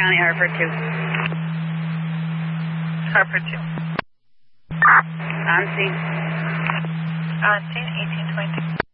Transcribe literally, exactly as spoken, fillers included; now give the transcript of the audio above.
County, Hartford two. Hartford two. On scene. On scene, eighteen twenty.